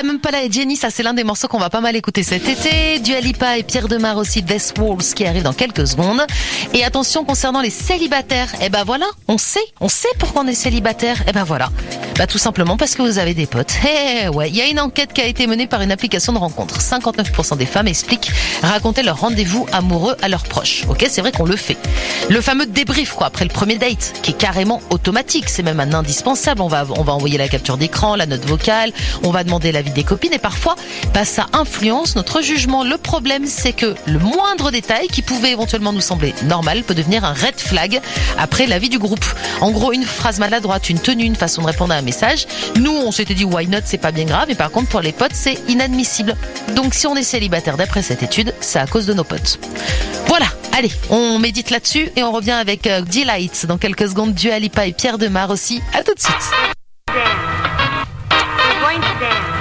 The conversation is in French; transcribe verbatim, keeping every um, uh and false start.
Tame Impala et Jenny, ça c'est l'un des morceaux qu'on va pas mal écouter cet été. Dua Lipa et Pierre Demar aussi, Death Walls qui arrive dans quelques secondes. Et attention concernant les célibataires, eh ben voilà, on sait, on sait pourquoi on est célibataire. Eh ben voilà, bah tout simplement parce que vous avez des potes. Eh ouais, il y a une enquête qui a été menée par une application de rencontre. cinquante-neuf pour cent des femmes expliquent raconter leur rendez-vous amoureux à leurs proches. Ok, c'est vrai qu'on le fait. Le fameux débrief quoi après le premier date, qui est carrément automatique, c'est même un indispensable. On va, on va envoyer la capture d'écran, la note vocale, on va demander l'avis des copines et parfois, bah ça influence notre jugement. Le problème, c'est que le moindre détail qui pouvait éventuellement nous sembler normal peut devenir un red flag après l'avis du groupe. En gros, une phrase maladroite, une tenue, une façon de répondre à un message. Nous, on s'était dit why not, c'est pas bien grave, mais par contre pour les potes, c'est inadmissible. Donc si on est célibataire d'après cette étude, c'est à cause de nos potes. Voilà, allez, on médite là-dessus et on revient avec euh, Delight dans quelques secondes. Dua Lipa et Pierre Demar aussi. À tout de suite. Dance. We're going to dance.